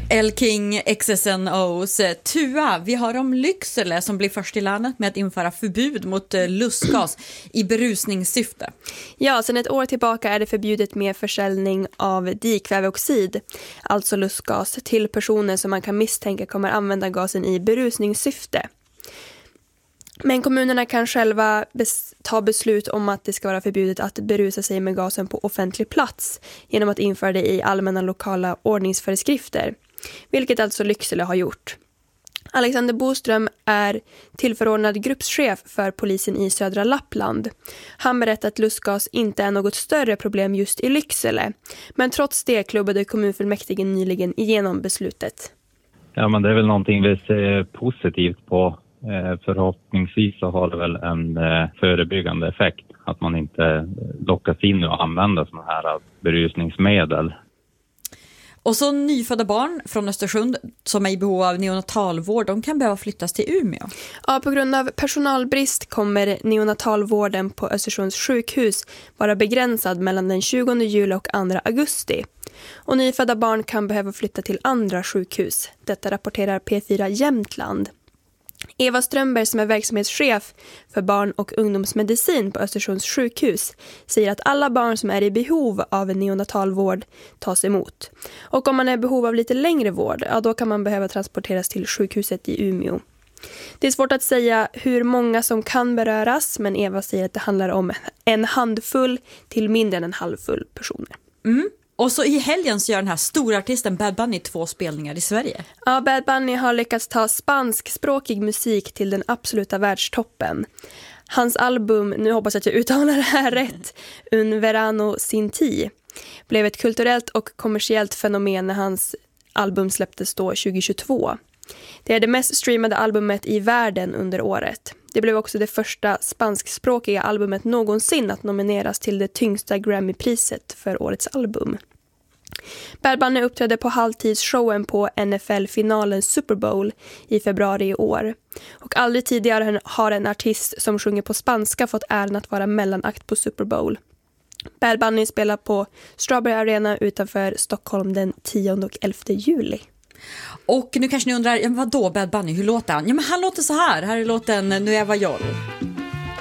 El King XSNOs Tua. Vi har om Lycksele som blir först i landet med att införa förbud mot lustgas i berusningssyfte. Ja, sedan ett år tillbaka är det förbjudet med försäljning av dikväveoxid, alltså lustgas, till personer som man kan misstänka kommer använda gasen i berusningssyfte. Men kommunerna kan själva ta beslut om att det ska vara förbjudet att berusa sig med gasen på offentlig plats genom att införa det i allmänna lokala ordningsföreskrifter, vilket alltså Lycksele har gjort. Alexander Boström är tillförordnad gruppchef för polisen i södra Lappland. Han berättar att lustgas inte är något större problem just i Lycksele, men trots det klubbade kommunfullmäktige nyligen igenom beslutet. Ja, men det är väl någonting vi ser positivt på. Förhoppningsvis så har det väl en förebyggande effekt att man inte lockas in och använder sådana här berusningsmedel. Och så nyfödda barn från Östersund som är i behov av neonatalvård, de kan behöva flyttas till Umeå. Ja, på grund av personalbrist kommer neonatalvården på Östersunds sjukhus vara begränsad mellan den 20 juli och 2 augusti. Och nyfödda barn kan behöva flytta till andra sjukhus. Detta rapporterar P4 Jämtland. Eva Strömberg som är verksamhetschef för barn- och ungdomsmedicin på Östersunds sjukhus säger att alla barn som är i behov av neonatalvård tas emot. Och om man är i behov av lite längre vård, ja, då kan man behöva transporteras till sjukhuset i Umeå. Det är svårt att säga hur många som kan beröras, men Eva säger att det handlar om en handfull till mindre än en halvfull personer. Mm. Och så i helgen så gör den här stora artisten Bad Bunny 2 spelningar i Sverige. Ja, Bad Bunny har lyckats ta spanskspråkig musik till den absoluta världstoppen. Hans album, nu hoppas jag att jag uttalar det här rätt, Un Verano Sin Ti, blev ett kulturellt och kommersiellt fenomen när hans album släpptes då 2022. Det är det mest streamade albumet i världen under året. Det blev också det första spanskspråkiga albumet någonsin att nomineras till det tyngsta Grammy-priset för årets album. Bad Bunny uppträdde på halvtidsshowen på NFL-finalen Super Bowl i februari i år. Och aldrig tidigare har en artist som sjunger på spanska fått äran att vara mellanakt på Super Bowl. Bad Bunny spelar på Strawberry Arena utanför Stockholm den 10 och 11 juli. Och nu kanske ni undrar, vad då Bad Bunny, hur låter han? Ja, men han låter så här. Här är låten Nueva York.